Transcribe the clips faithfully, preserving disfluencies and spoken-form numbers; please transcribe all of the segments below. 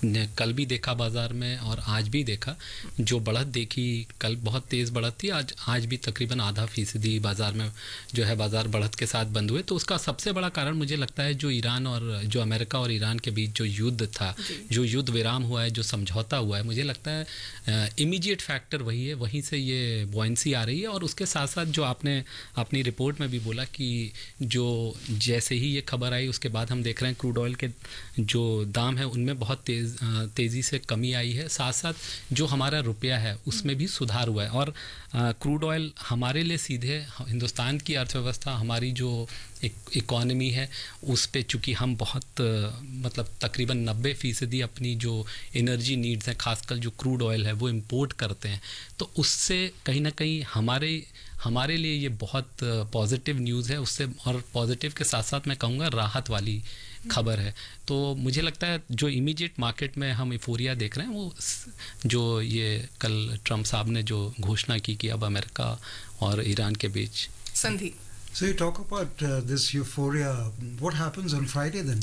ने कल भी देखा बाज़ार में और आज भी देखा, जो बढ़त देखी कल बहुत तेज़ बढ़त थी, आज आज भी तकरीबन आधा फीसदी बाज़ार में जो है बाज़ार बढ़त के साथ बंद हुए। तो उसका सबसे बड़ा कारण मुझे लगता है जो ईरान और जो अमेरिका और ईरान के बीच जो युद्ध था, जो युद्ध विराम हुआ है, जो समझौता हुआ है, मुझे लगता है इमीडिएट फैक्टर वही है, वहीं से ये बॉयंसी आ रही है। और उसके साथ साथ जो आपने अपनी रिपोर्ट में भी बोला कि जो जैसे ही ये खबर आई उसके बाद हम देख रहे हैं क्रूड ऑयल के जो दाम है उनमें बहुत तेज़ तेज़ी से कमी आई है। साथ साथ जो हमारा रुपया है उसमें भी सुधार हुआ है। और क्रूड ऑयल हमारे लिए सीधे हिंदुस्तान की अर्थव्यवस्था, हमारी जो इकॉनमी है उस पे चूँकि हम बहुत मतलब तकरीबन नब्बे फ़ीसदी अपनी जो एनर्जी नीड्स हैं, खासकर जो क्रूड ऑयल है वो इंपोर्ट करते हैं, तो उससे कहीं ना कहीं हमारे हमारे लिए ये बहुत पॉजिटिव न्यूज़ है। उससे और पॉजिटिव के साथ साथ मैं कहूँगा राहत वाली खबर है। तो मुझे लगता है जो इमीडिएट मार्केट में हम इफोरिया देख रहे हैं वो जो ये कल ट्रम्प साहब ने जो घोषणा की कि अब अमेरिका और ईरान के बीच संधि। So you talk about uh, this euphoria. What happens on Friday then,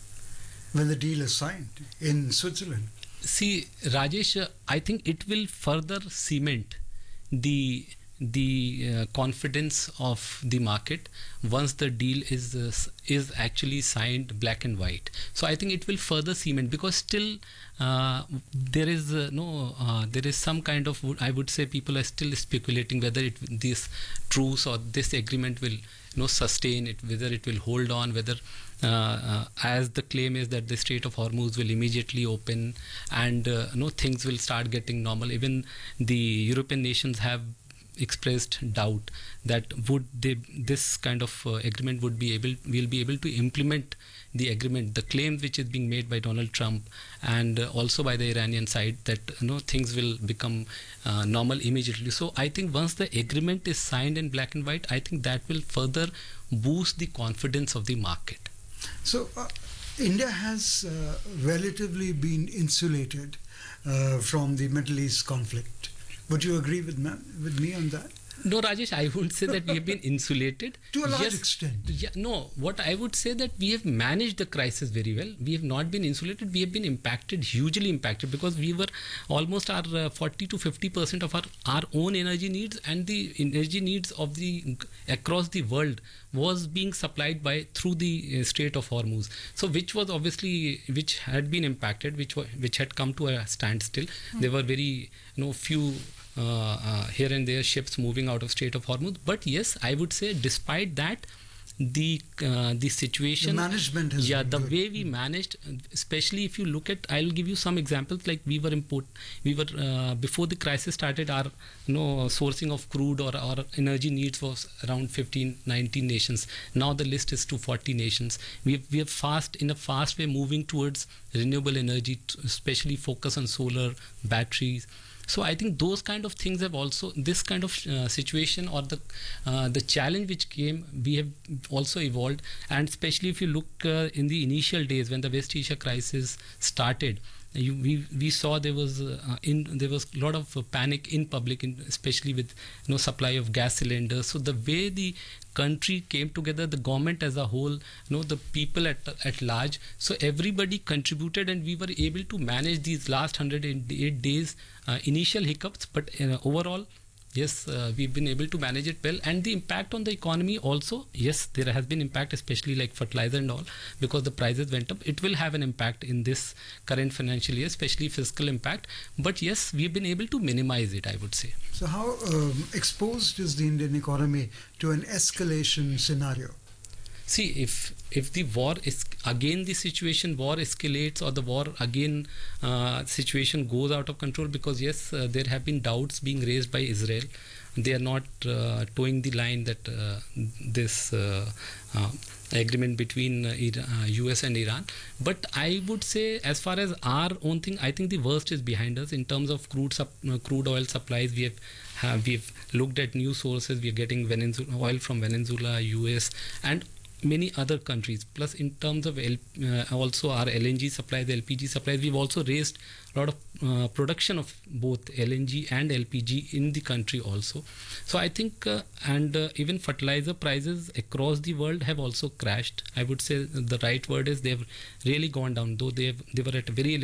when the deal is signed in Switzerland? See, Rajesh, I think it will further cement the the uh, confidence of the market once the deal is uh, is actually signed black and white. So I think it will further cement, because still uh, there is uh, no uh, there is some kind of, I would say, people are still speculating whether it this truce or this agreement will you know sustain it, whether it will hold on, whether uh, uh, as the claim is that the Strait of Hormuz will immediately open and uh, you know things will start getting normal. Even the European nations have expressed doubt that would they this kind of uh, agreement would be able will be able to implement the agreement, the claim which is being made by Donald Trump and uh, also by the Iranian side that you know things will become uh, normal immediately. So I think once the agreement is signed in black and white, I think that will further boost the confidence of the market. So uh, India has uh, relatively been insulated uh, from the Middle East conflict. Would you agree with me, with me on that? No, Rajesh, I wouldn't say that we have been insulated. To a large yes, extent. Yeah, no, what I would say that we have managed the crisis very well. We have not been insulated. We have been impacted, hugely impacted, because we were almost our uh, forty to fifty percent of our, our own energy needs and the energy needs of the across the world was being supplied by through the uh, Strait of Hormuz. So which was obviously, which had been impacted, which was, which had come to a standstill. Mm. There were very, you know, few Uh, uh, here and there ships moving out of Strait of Hormuz. But yes, I would say despite that, the uh, the situation, the management has yeah, been the good. way we managed, especially if you look at, I'll give you some examples. Like we were import, we were uh, before the crisis started, our you know sourcing of crude or our energy needs was around fifteen, nineteen nations. Now the list is to forty nations. We we are fast in a fast way moving towards renewable energy, especially focus on solar, batteries. So I think those kind of things have also, this kind of uh, situation or the uh, the challenge which came, we have also evolved. And especially if you look uh, in the initial days when the West Asia crisis started, you, we we saw there was uh, in there was a lot of uh, panic in public, in, especially with you know supply of gas cylinders. So the way the country came together, the government as a whole, you know, the people at at large, so everybody contributed and we were able to manage these last one hundred eight days uh, initial hiccups. But uh, overall, yes, uh, we've been able to manage it well. And the impact on the economy also, yes, there has been impact, especially like fertilizer and all, because the prices went up. It will have an impact in this current financial year, especially fiscal impact. But yes, we've been able to minimize it, I would say. So how um, exposed is the Indian economy to an escalation scenario? See, if if the war is again, the situation war escalates or the war again uh, situation goes out of control, because yes, uh, there have been doubts being raised by Israel. They are not uh, towing the line that uh, this uh, uh, agreement between uh, Iran, uh, U S and Iran. But I would say, as far as our own thing, I think the worst is behind us in terms of crude sup, uh, crude oil supplies. We have, have we've looked at new sources. We are getting Venezuela, oil from Venezuela, U S, and many other countries. Plus, in terms of L, uh, also our L N G supplies, L P G supplies, we've also raised a lot of uh, production of both L N G and L P G in the country also. So I think, uh, and uh, even fertilizer prices across the world have also crashed. I would say the right word is they've really gone down, though they have, they were at a very